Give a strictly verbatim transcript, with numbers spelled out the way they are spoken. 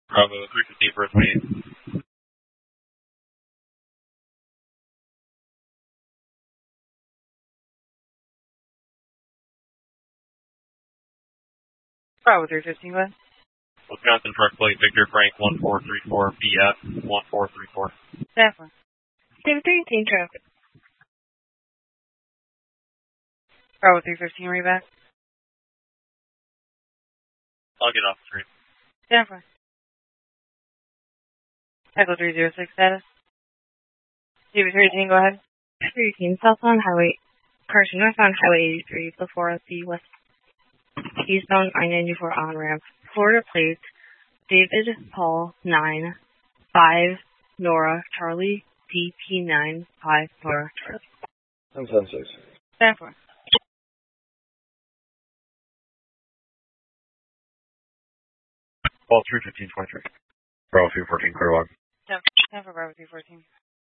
Bravo three fifteen for twenty-eight. Bravo three fifteen, go ahead. Wisconsin truck plate Victor Frank one four three four B F one four three four. Definitely. David three eighteen traffic. Bravo three fifteen, read back. I'll get off the street. Definitely. Echo three zero six status. David three eighteen, go ahead. three eighteen, southbound highway. Correction, northbound highway eighty-three before the west eastbound I ninety-four on ramp. Florida plates. David Paul nine five Nora Charlie D P nine five Nora Charlie. I'm seven six. Definitely. Ball three fifteen twenty-three. Bravo three fourteen, clear log. Definitely. Bravo three fourteen.